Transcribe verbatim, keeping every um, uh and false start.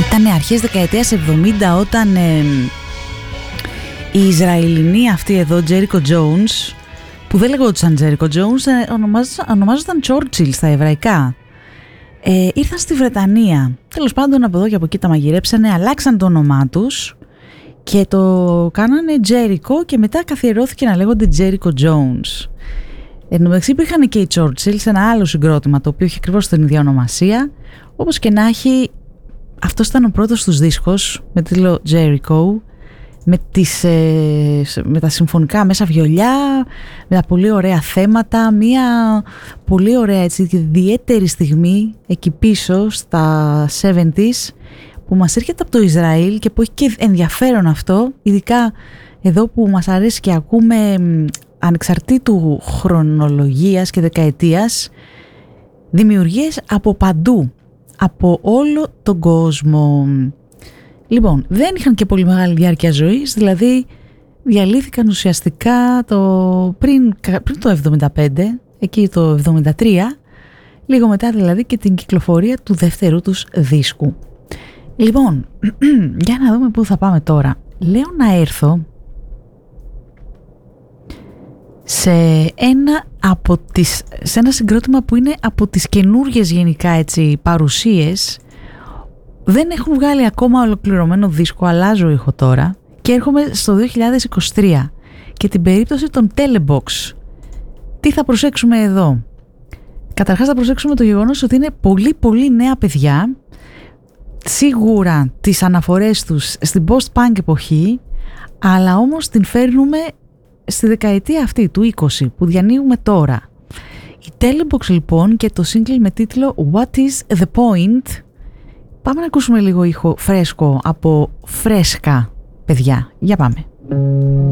Ήταν αρχές δεκαετίας εβδομήντα όταν ε, η Ισραηλινή αυτή εδώ, Jericho Jones, που δεν λεγόντουσαν Jericho Jones, ε, ονομάζονταν Churchill στα εβραϊκά, ε, ήρθαν στη Βρετανία. Τέλος πάντων, από εδώ και από εκεί τα μαγειρέψανε, αλλάξαν το όνομά τους και το κάνανε Jericho και μετά καθιερώθηκε να λέγονται Jericho Jones. Εν τω μεταξύ υπήρχαν και οι Churchill σε ένα άλλο συγκρότημα το οποίο είχε ακριβώς την ίδια ονομασία. Όπως και να έχει, αυτός ήταν ο πρώτος τους δίσκος με τίτλο Jericho, με, τις, ε, με τα συμφωνικά μέσα βιολιά, με τα πολύ ωραία θέματα, μια πολύ ωραία έτσι, ιδιαίτερη στιγμή εκεί πίσω στα εβδομήντα που μας έρχεται από το Ισραήλ και που έχει και ενδιαφέρον αυτό, ειδικά εδώ που μας αρέσει και ακούμε ανεξαρτήτου χρονολογίας και δεκαετίας, δημιουργίες από παντού, από όλο τον κόσμο. Λοιπόν, δεν είχαν και πολύ μεγάλη διάρκεια ζωής, δηλαδή διαλύθηκαν ουσιαστικά το πριν, πριν το εβδομήντα πέντε, εκεί το εβδομήντα τρία, λίγο μετά δηλαδή και την κυκλοφορία του δεύτερου τους δίσκου. Λοιπόν, για να δούμε πού θα πάμε τώρα. Λέω να έρθω σε ένα, από τις, σε ένα συγκρότημα που είναι από τις καινούργιες γενικά έτσι παρουσίες. Δεν έχουν βγάλει ακόμα ολοκληρωμένο δίσκο, αλλάζω ήχο τώρα και έρχομαι στο δύο χιλιάδες είκοσι τρία και την περίπτωση των Telebox. Τι θα προσέξουμε εδώ? Καταρχάς θα προσέξουμε το γεγονός ότι είναι πολύ πολύ νέα παιδιά, σίγουρα τις αναφορές τους στην post-punk εποχή, αλλά όμως την φέρνουμε στη δεκαετία αυτή του είκοσι που διανύουμε τώρα. Η Telebox λοιπόν και το single με τίτλο What is the point? Πάμε να ακούσουμε λίγο ήχο φρέσκο από φρέσκα παιδιά. Για πάμε.